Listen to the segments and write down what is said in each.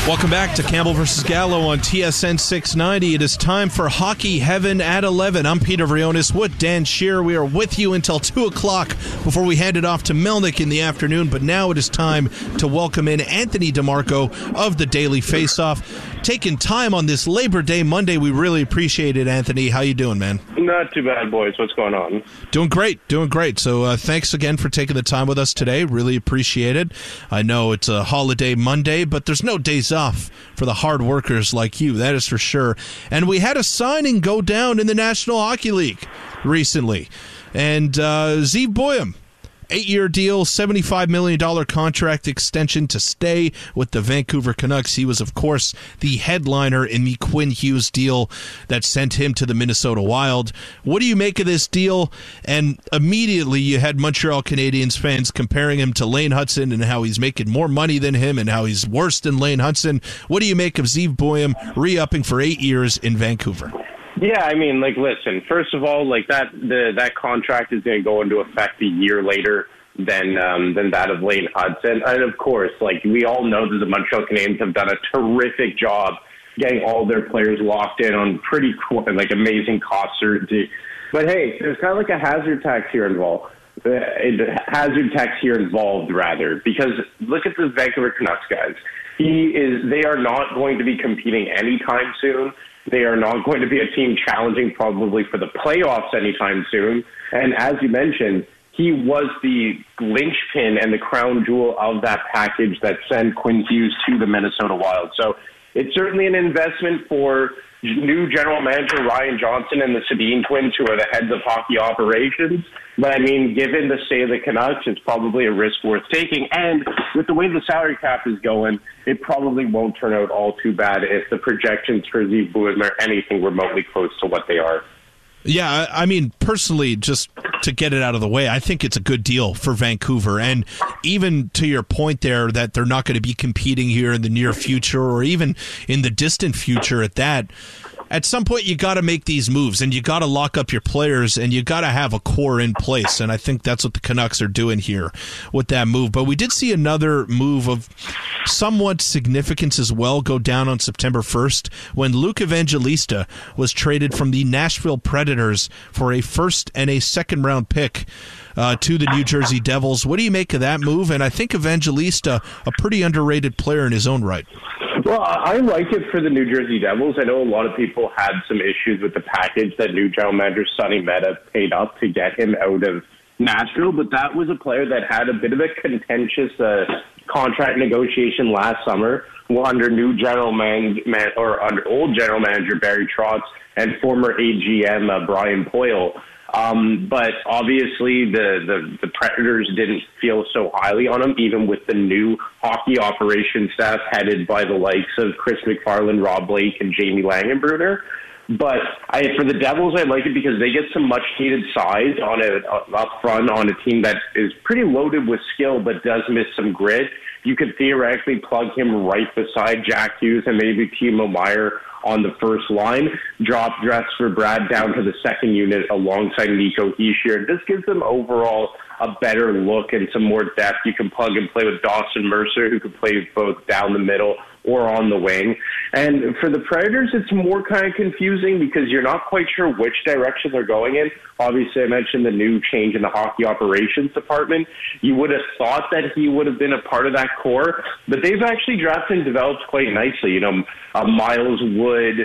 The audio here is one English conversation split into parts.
Welcome back to Campbell vs. Gallo on TSN 690. It is time for Hockey Heaven at 11. I'm Peter Vrionis with Dan Shearer. We are with you until 2 o'clock before we hand it off to Melnick in the afternoon. But now it is time to welcome in Anthony DeMarco of the Daily Faceoff. Taking time on this Labor Day Monday. We really appreciate it, Anthony. How you doing, man? Not too bad, boys. What's going on? Doing great. So thanks again for taking the time with us today. Really appreciate it. I know it's a holiday Monday, but there's no days off for the hard workers like you. That is for sure. And we had a signing go down in the National Hockey League recently. And Zeev Buium, 8-year deal, $75 million contract extension to stay with the Vancouver Canucks. He was, of course, the headliner in the Quinn Hughes deal that sent him to the Minnesota Wild. What do you make of this deal? And immediately you had Montreal Canadiens fans comparing him to Lane Hutson and how he's making more money than him and how he's worse than Lane Hutson. What do you make of Zeev Buium re-upping for 8 years in Vancouver? Yeah, I mean, listen, first of all, that contract is going to go into effect a year later than that of Lane Hutson. And of course, we all know that the Montreal Canadiens have done a terrific job getting all their players locked in on pretty cool, amazing cost certainty. But hey, there's kind of a hazard tax here involved. Because look at the Vancouver Canucks guys. They are not going to be competing anytime soon. They are not going to be a team challenging probably for the playoffs anytime soon. And as you mentioned, he was the linchpin and the crown jewel of that package that sent Quinn Hughes to the Minnesota Wild. So it's certainly an investment for new general manager Ryan Johnson and the Sedin twins, who are the heads of hockey operations. But, I mean, given the state of the Canucks, it's probably a risk worth taking. And with the way the salary cap is going, it probably won't turn out all too bad if the projections for Zeev Buium are anything remotely close to what they are. Yeah, I mean, personally, just to get it out of the way, I think it's a good deal for Vancouver. And even to your point there that they're not going to be competing here in the near future or even in the distant future at that, at some point you got to make these moves and you got to lock up your players and you got to have a core in place. And I think that's what the Canucks are doing here with that move. But we did see another move of somewhat significance as well go down on September 1st when Luke Evangelista was traded from the Nashville Predators for a first and a second round pick to the New Jersey Devils. What do you make of that move? And I think Evangelista, a pretty underrated player in his own right. Well, I like it for the New Jersey Devils. I know a lot of people had some issues with the package that new general manager Sonny Mehta paid up to get him out of Nashville, but that was a player that had a bit of a contentious contract negotiation last summer under new general under old general manager Barry Trotz and former AGM Brian Poyle. But obviously the Predators didn't feel so highly on him, even with the new hockey operations staff headed by the likes of Chris McFarland, Rob Blake, and Jamie Langenbrunner. But for the Devils, I like it because they get some much-needed size up front on a team that is pretty loaded with skill but does miss some grit. You could theoretically plug him right beside Jack Hughes and maybe Timo Meier on the first line, drop for Brad down to the second unit alongside Nico Hischier. This gives them overall a better look and some more depth. You can plug and play with Dawson Mercer, who can play both down the middle or on the wing. And for the Predators, it's more kind of confusing because you're not quite sure which direction they're going in. Obviously, I mentioned the new change in the hockey operations department. You would have thought that he would have been a part of that core, but they've actually drafted and developed quite nicely. You know, Miles Wood,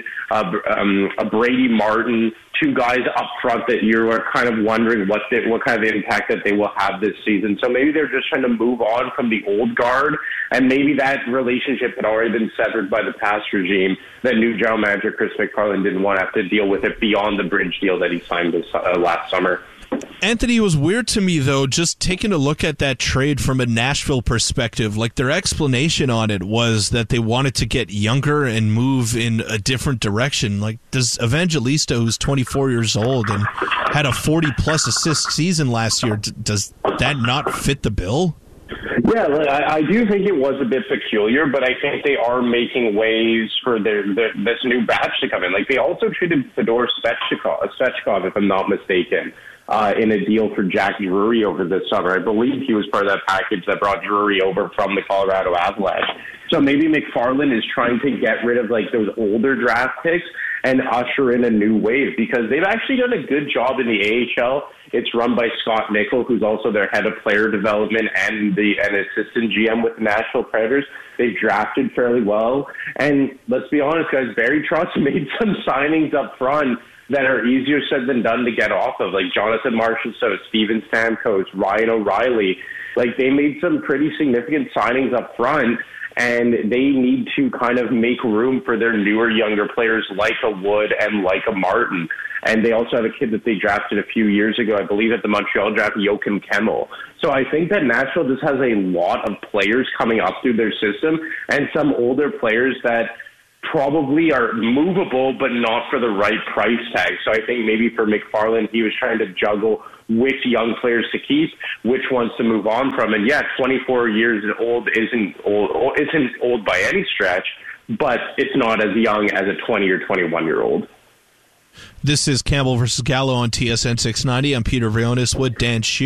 Brady Martin, two guys up front that you are kind of wondering what kind of impact that they will have this season. So maybe they're just trying to move on from the old guard, and maybe that relationship had already been severed by the past regime. That new general manager Chris McFarland didn't want to have to deal with it beyond the bridge deal that he signed last summer. Anthony, it was weird to me, though, just taking a look at that trade from a Nashville perspective. Like, their explanation on it was that they wanted to get younger and move in a different direction. Like, does Evangelista, who's 24 years old and had a 40-plus assist season last year, does that not fit the bill? Yeah, I do think it was a bit peculiar, but I think they are making ways for this new batch to come in. Like, they also traded Fedor Svechnikov, if I'm not mistaken, in a deal for Jack Drury over the summer. I believe he was part of that package that brought Drury over from the Colorado Avalanche. So maybe McFarland is trying to get rid of like those older draft picks and usher in a new wave, because they've actually done a good job in the AHL. It's run by Scott Nickel, who's also their head of player development and an assistant GM with the Nashville Predators. They've drafted fairly well. And let's be honest, guys, Barry Trotz made some signings up front that are easier said than done to get off of, like Jonathan Marchessault, Steven Stamkos, Ryan O'Reilly. Like, they made some pretty significant signings up front, and they need to kind of make room for their newer, younger players like a Wood and like a Martin. And they also have a kid that they drafted a few years ago, I believe at the Montreal draft, Joachim Kemmel. So I think that Nashville just has a lot of players coming up through their system, and some older players that probably are movable, but not for the right price tag. So I think maybe for McFarland, he was trying to juggle which young players to keep, which ones to move on from. And yeah, 24 years old isn't old by any stretch, but it's not as young as a 20 or 21-year-old. This is Campbell versus Gallo on TSN 690. I'm Peter Vrionis with Dan Shear.